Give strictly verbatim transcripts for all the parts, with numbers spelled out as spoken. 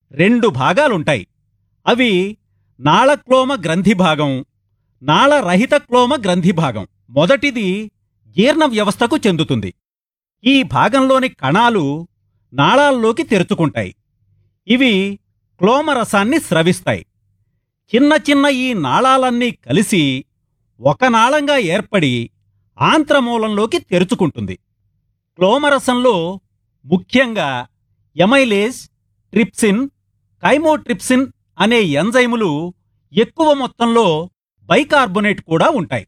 రెండు భాగాలుంటాయి. అవి నాళక్లోమ గ్రంథి భాగం, నాళరహిత క్లోమ గ్రంథి భాగం. మొదటిది జీర్ణ వ్యవస్థకు చెందుతుంది. ఈ భాగంలోని కణాలు నాళాల్లోకి తెరుచుకుంటాయి. ఇవి క్లోమరసాన్ని స్రవిస్తాయి. చిన్న చిన్న ఈ నాళాలన్నీ కలిసి ఒక నాళంగా ఏర్పడి ఆంత్రమూలంలోకి తెరుచుకుంటుంది. క్లోమరసంలో ముఖ్యంగా ఎమైలేజ్, ట్రిప్సిన్, కైమోట్రిప్సిన్ అనే ఎంజైములు ఎక్కువ మొత్తంలో బైకార్బోనేట్ కూడా ఉంటాయి.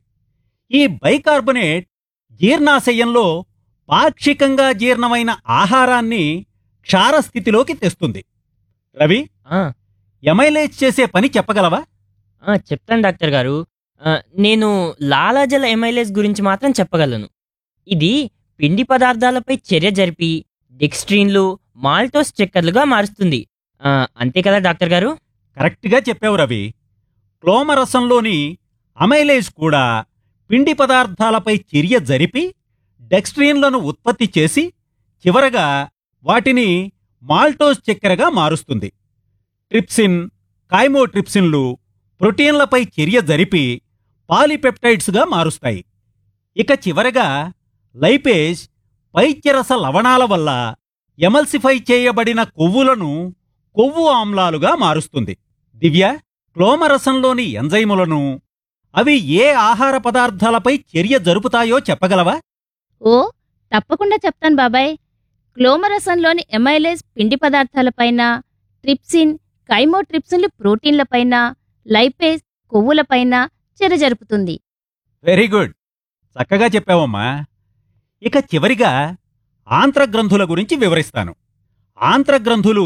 ఈ బైకార్బోనేట్ జీర్ణాశయంలో పాక్షికంగా జీర్ణమైన ఆహారాన్ని క్షారస్థితిలోకి తెస్తుంది. రవి, ఆ, ఎమైలేజ్ చేసే పని చెప్పగలవా? ఆ, చెప్తాను డాక్టర్ గారు. ఆ, నేను లాలాజల ఎమైలేజ్ గురించి మాత్రం చెప్పగలను. ఇది పిండి పదార్థాలపై చర్య జరిపి డెక్స్ట్రీన్లు, మాల్టోస్ చక్కెరలుగా మారుస్తుంది. ఆ, అంతే కదా డాక్టర్ గారు? కరెక్ట్గా చెప్పావు రవి. క్లోమరసంలోని అమైలేజ్ కూడా పిండి పదార్థాలపై చర్య జరిపి డెక్స్ట్రీన్లను ఉత్పత్తి చేసి చివరగా వాటిని మాల్టోస్ చక్కెరగా మారుస్తుంది. ట్రిప్సిన్, కైమోట్రిప్సిన్లు ప్రోటీన్లపై చర్య జరిపి పాలిపెప్టైడ్స్గా మారుస్తాయి. ఇక చివరగా లైపేజ్ పైత్యరస లవణాల వల్ల ఎమల్సిఫై చేయబడిన కొవ్వులను కొవ్వు ఆమ్లాలుగా మారుస్తుంది. దివ్య, క్లోమరసంలోని ఎంజైములను, అవి ఏ ఆహార పదార్థాలపై చర్య జరుపుతాయో చెప్పగలవా? ఓ, తప్పకుండా చెప్తాను బాబాయ్. క్లోమరసంలోని ఎమైలేజ్ పిండి పదార్థాలపైన, ట్రిప్సిన్, కైమోట్రిప్సిన్లు ప్రోటీన్లపైన, లైపేజ్ కొవ్వులపైన చర్య జరుపుతుంది. వెరీ గుడ్, చక్కగా చెప్పావమ్మా. ఇక చివరిగా ఆంత్రగ్రంథుల గురించి వివరిస్తాను. ఆంత్రగ్రంథులు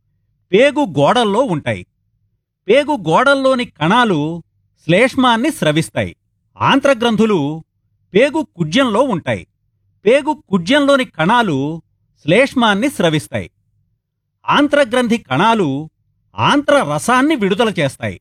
పేగు గోడల్లో ఉంటాయి. పేగు గోడల్లోని కణాలు శ్లేష్మాన్ని స్రవిస్తాయి. ఆంత్రగ్రంథులు పేగు కుడ్యంలో ఉంటాయి. పేగు కుడ్యంలోని కణాలు శ్లేష్మాన్ని స్రవిస్తాయి. ఆంత్రగ్రంథి కణాలు ఆంత్రరసాన్ని విడుదల చేస్తాయి.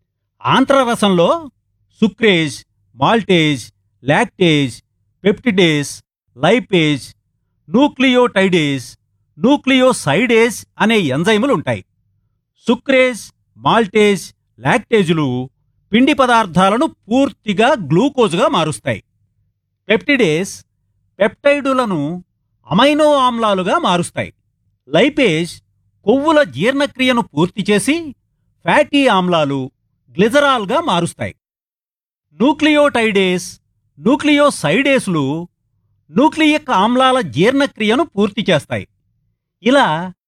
ఆంత్రరసంలో sucrase, maltase, lactase, peptidase, lipase, న్యూక్లియోటైడేజ్, న్యూక్లియోసైడేజ్ అనే ఎంజైములుంటాయి. సుక్రేజ్, మాల్టేజ్, లాక్టేజులు పిండి పదార్థాలను పూర్తిగా గ్లూకోజ్గా మారుస్తాయి. పెప్టిడేస్ పెప్టైడులను అమైనో ఆమ్లాలుగా మారుస్తాయి. లైపేజ్ కొవ్వుల జీర్ణక్రియను పూర్తి చేసి ఫ్యాటీ ఆమ్లాలు, గ్లిజరాల్గా మారుస్తాయి. న్యూక్లియోటైడేస్, న్యూక్లియోసైడేస్లు న్యూక్లియిక్ ఆమ్లాల జీర్ణక్రియను పూర్తి చేస్తాయి. ఇలా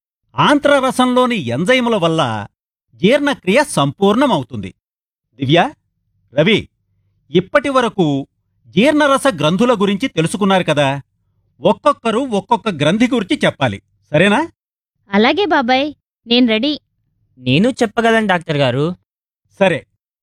ఆంత్రరసంలోని ఎంజైముల వల్ల జీర్ణక్రియ సంపూర్ణమవుతుంది. దివ్య, రవి, ఇప్పటి వరకు జీర్ణరస గ్రంథుల గురించి తెలుసుకున్నారు కదా. ఒక్కొక్కరు ఒక్కొక్క గ్రంథి గురించి చెప్పాలి, సరేనా? అలాగే బాబాయ్, నేను రెడీ. నేను చెప్పగలను డాక్టర్ గారు. సరే,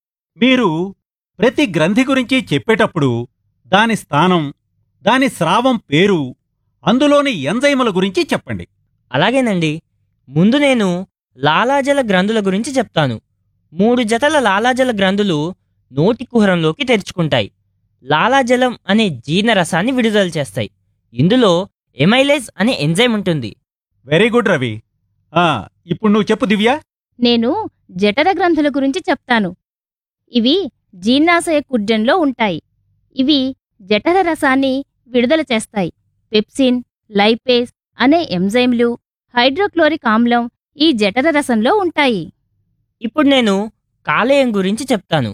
మీరు ప్రతి గ్రంథి గురించి చెప్పేటప్పుడు దాని స్థానం, దాని స్రావం పేరు, అందులోని ఎంజైముల గురించి చెప్పండి. అలాగేనండి. ముందు నేను లాలాజల గ్రంథుల గురించి చెప్తాను. మూడు జతల లాలాజల గ్రంథులు నోటి కుహరంలోకి తెరుచుకుంటాయి. లాలాజలం అనే జీర్ణరసాన్ని విడుదల చేస్తాయి. ఇందులో ఎమైలేజ్ అనే ఎంజైమ్ ఉంటుంది. Very good Ravi. ఆ, ఇప్పుడు నువ్వు చెప్పు దివ్య. నేను జఠర గ్రంథుల గురించి చెప్తాను. ఇవి జీర్ణాశయ కుడ్యంలో ఉంటాయి. ఇవి జఠర రసాన్ని విడుదల చేస్తాయి. పెప్సిన్, లైపేజ్ అనే ఎంజైమ్లు, హైడ్రోక్లోరిక్ ఆమ్లం ఈ జఠర రసంలో ఉంటాయి. ఇప్పుడు నేను కాలేయం గురించి చెప్తాను.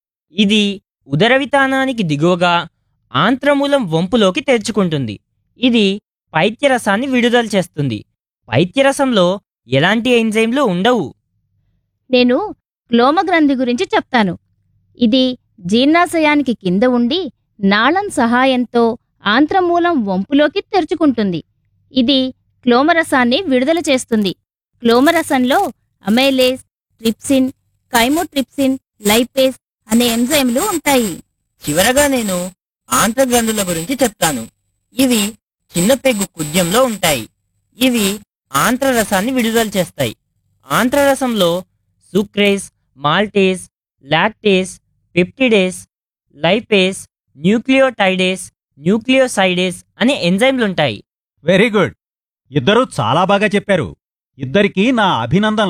ఇది ఉదరవితానానికి దిగువగా ఆంత్రమూలం వంపులోకి తెరుచుకుంటుంది. ఇది పైత్యరసాన్ని విడుదల చేస్తుంది. పైత్యరసంలో ఎలాంటి ఎంజైమ్లు ఉండవు. నేను క్లోమగ్రంథి గురించి చెప్తాను. ఇది జీర్ణాశయానికి కింద ఉండి నాళం సహాయంతో ఆంత్రమూలం వంపులోకి తెరుచుకుంటుంది. ఇది క్లోమరసాన్ని విడుదల చేస్తుంది. క్లోమరసంలో అమైలేజ్, ట్రిప్సిన్, కైమోట్రిప్సిన్, లైపేజ్ అనే ఎంజైమ్లు ఉంటాయి. చివరగా నేను ఆంత్రగ్రంథుల గురించి చెప్తాను. ఇవి చిన్న పెగ్గు కుడ్యంలో ఉంటాయి. ఇవి ఆంత్రరసాన్ని విడుదల చేస్తాయి. ఆంత్రరసంలో sucrase, maltase, lactase, peptidase, lipase, న్యూక్లియోటైడేస్, న్యూక్లియోసైడేస్ అనే ఎంజైమ్లుంటాయి. Very good. ఇద్దరూ చాలా బాగా చెప్పారు. ఇద్దరికీ నా అభినందనలు.